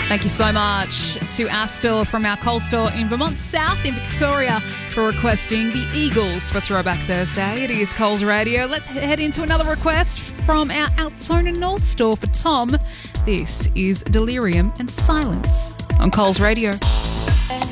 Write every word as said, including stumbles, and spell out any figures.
Thank you so much to Astor from our Coal Store in Vermont South in Victoria for requesting the Eagles for Throwback Thursday. It is Coles Radio. Let's head into another request from our Altona North store for Tom. This is Delirium and Silence on Coles Radio.